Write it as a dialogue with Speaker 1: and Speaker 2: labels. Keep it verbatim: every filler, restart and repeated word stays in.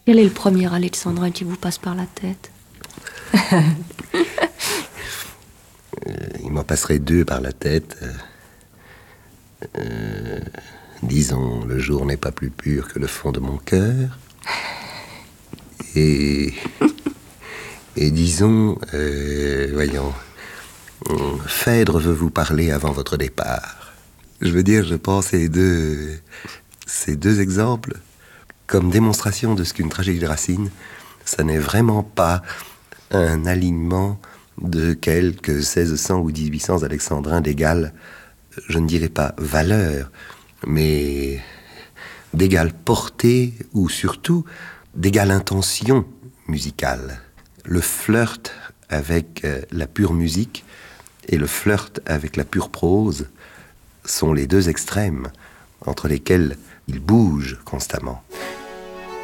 Speaker 1: Quel est le premier alexandrin qui vous passe par la tête?
Speaker 2: euh, Il m'en passerait deux par la tête. Euh, euh, disons, le jour n'est pas plus pur que le fond de mon cœur. Et... Et disons, euh, voyons, Phèdre veut vous parler avant votre départ. Je veux dire, je pense ces deux, ces deux exemples comme démonstration de ce qu'une tragédie de Racine, ça n'est vraiment pas un alignement de quelques seize cents ou dix-huit cents alexandrins d'égale, je ne dirais pas valeur, mais d'égale portée ou surtout d'égale intention musicale. Le flirt avec la pure musique et le flirt avec la pure prose sont les deux extrêmes entre lesquels il bouge constamment.